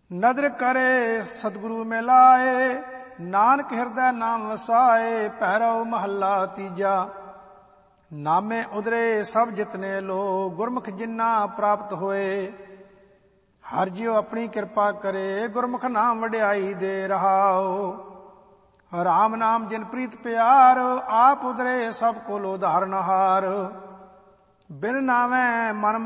ਨਦਰ ਕਰੇ ਸਤਿਗੁਰੂ ਮਿਲਾਏ, ਨਾਨਕ ਹਿਰਦੈ ਨਾਮ ਵਸਾਏ। ਭੈਰਵ ਮਹੱਲਾ ਤੀਜਾ। ਨਾਮੇ ਉਦਰੇ ਸਭ ਜਿਤਨੇ ਲੋ, ਗੁਰਮੁਖ ਜਿਨ੍ਹਾਂ ਪ੍ਰਾਪਤ ਹੋਏ। ਹਰਿ ਜਿਉ ਆਪਣੀ ਕਿਰਪਾ ਕਰੇ, ਗੁਰਮੁਖ ਨਾਮ ਵਡਿਆਈ ਦੇ ਰਹਾਓ। ਰਾਮ ਨਾਮ ਜਿਨ ਪ੍ਰੀਤ ਪਿਆਰ, ਆਪ ਉਦਰੇ ਸਭ ਕੋਲ ਉਧਾਰਨ ਹਾਰ। ਬਿਨ ਨਾਵੇਂ ਮਨ